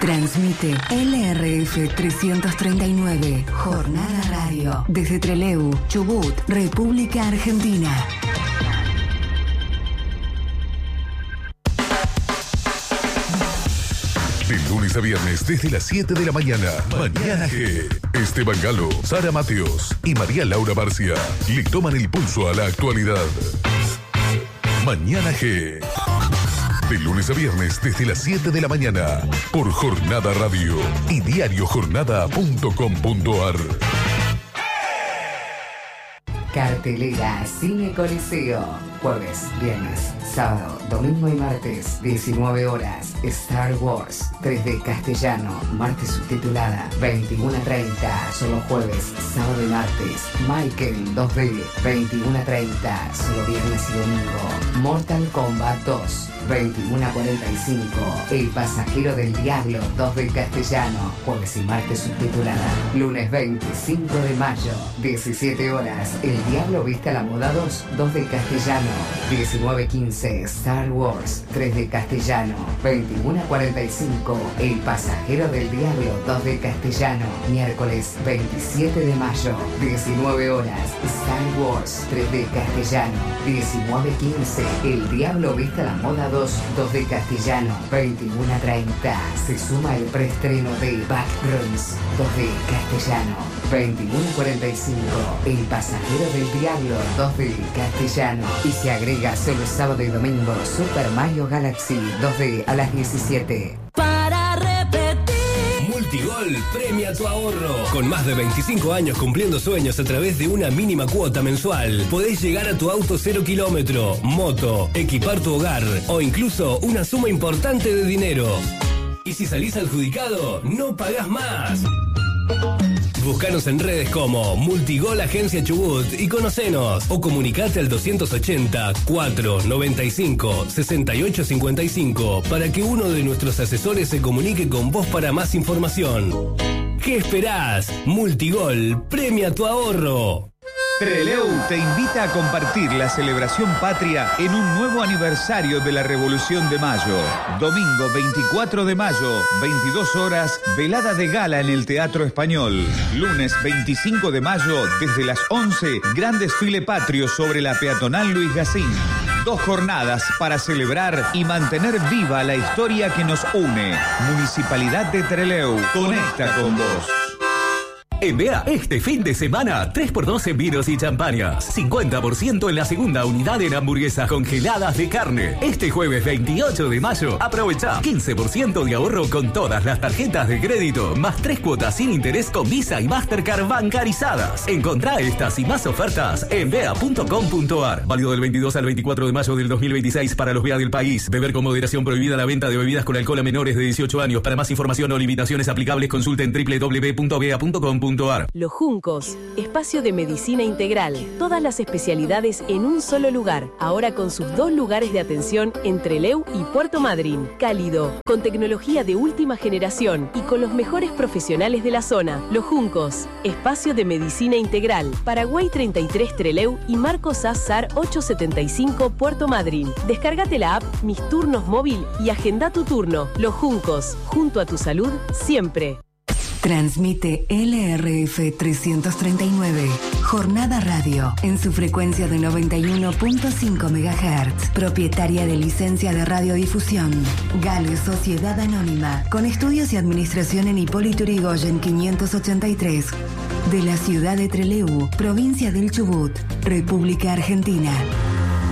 Transmite LRF 339, Jornada Radio, desde Trelew, Chubut, República Argentina. De lunes a viernes desde las 7 de la mañana. Mañana G. Esteban Galo, Sara Mateos y María Laura Barcia le toman el pulso a la actualidad. Mañana G. De lunes a viernes desde las 7 de la mañana por Jornada Radio y diariojornada.com.ar. Cartelera Cine Coliseo. Jueves, viernes, sábado, domingo y martes, 19 horas. Star Wars, 3D castellano, martes subtitulada, 21:30. Solo jueves, sábado y martes. Michael, 2D, 21:30. Solo viernes y domingo. Mortal Kombat 2, 21:45. El pasajero del diablo, 2D castellano, jueves y martes subtitulada. Lunes 25 de mayo, 17 horas. El diablo viste a la moda 2, 2D castellano. 19:15. Star Wars, 3D castellano. 21:45. El pasajero del diablo, 2D castellano. Miércoles 27 de mayo, 19 horas. Star Wars, 3D castellano. 19:15. El diablo viste a la moda 2, 2D castellano. 21:30. Se suma el preestreno de Backrooms, 2D castellano. 21:45. El pasajero del diablo, 2D castellano. Y se agrega solo sábado y domingo Super Mario Galaxy 2D a las 17. Para repetir. Multigol premia tu ahorro. Con más de 25 años cumpliendo sueños a través de una mínima cuota mensual, podés llegar a tu auto 0 kilómetro, moto, equipar tu hogar o incluso una suma importante de dinero. Y si salís adjudicado, no pagás más. Búscanos en redes como Multigol Agencia Chubut y conocenos o comunicate al 280 495 6855 para que uno de nuestros asesores se comunique con vos para más información. ¿Qué esperás? Multigol premia tu ahorro. Trelew te invita a compartir la celebración patria en un nuevo aniversario de la Revolución de Mayo. Domingo 24 de mayo, 22 horas, velada de gala en el Teatro Español. Lunes 25 de mayo, desde las 11, gran desfile patrio sobre la peatonal Luis Gacín. 2 jornadas para celebrar y mantener viva la historia que nos une. Municipalidad de Trelew, conecta con vos. En BEA, este fin de semana, 3x2 en vinos y champañas. 50% en la segunda unidad en hamburguesas congeladas de carne. Este jueves 28 de mayo, aprovecha 15% de ahorro con todas las tarjetas de crédito, más 3 cuotas sin interés con Visa y Mastercard bancarizadas. Encontrá estas y más ofertas en bea.com.ar. Válido del 22 al 24 de mayo del 2026 para los BEA del país. Beber con moderación, prohibida la venta de bebidas con alcohol a menores de 18 años. Para más información o limitaciones aplicables, consulten www.bea.com.ar. Los Juncos, espacio de medicina integral. Todas las especialidades en un solo lugar. Ahora con sus 2 lugares de atención en Trelew y Puerto Madryn. Cálido, con tecnología de última generación y con los mejores profesionales de la zona. Los Juncos, espacio de medicina integral. Paraguay 33 Trelew y Marcos Azar 875 Puerto Madryn. Descárgate la app Mis Turnos Móvil y agenda tu turno. Los Juncos, junto a tu salud, siempre. Transmite LRF 339, Jornada Radio, en su frecuencia de 91.5 MHz, propietaria de licencia de radiodifusión. Gale Sociedad Anónima, con estudios y administración en Hipólito Yrigoyen 583, de la ciudad de Trelew, provincia del Chubut, República Argentina.